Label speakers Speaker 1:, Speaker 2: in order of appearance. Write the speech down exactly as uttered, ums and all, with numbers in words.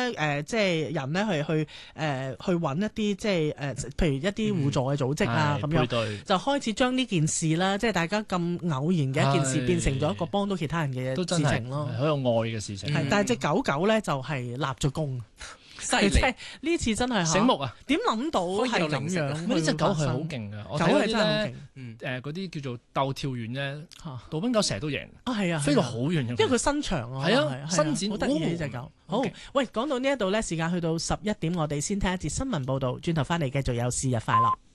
Speaker 1: 誒即係人咧係去誒、呃、去揾一啲即係誒、呃、譬如一啲互助嘅組織啊咁、嗯、樣，
Speaker 2: 對
Speaker 1: 就開始將呢件事啦，即係大家咁偶然嘅一件事，變成咗一個幫到其他人嘅事情咯，
Speaker 2: 好有愛嘅事情。
Speaker 1: 係、嗯，但係隻狗狗咧就係立咗功。
Speaker 3: 犀利！
Speaker 1: 呢次真係
Speaker 2: 醒目啊！
Speaker 1: 點諗到係咁樣？
Speaker 2: 呢隻狗係好勁噶，我睇嗰啲咧，誒嗰啲叫做鬥跳遠咧，杜賓狗成日都贏
Speaker 1: 啊！係啊，
Speaker 2: 飛到好遠嘅，
Speaker 1: 因為佢身長啊，
Speaker 2: 係啊，伸展
Speaker 1: 好得意呢隻狗。好，喂，講到呢一度咧，時間去到十一點，我哋先聽一節新聞報導，轉頭翻嚟繼續有是日快樂。